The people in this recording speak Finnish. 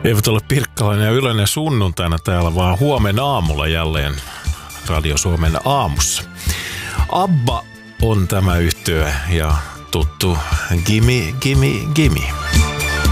Eivät ole Pirkkalainen ja Ylönen sunnuntaina täällä, vaan huomenna aamulla jälleen Radio Suomen aamussa. ABBA on tämä yhtye ja tuttu Gimme, Gimme, Gimme.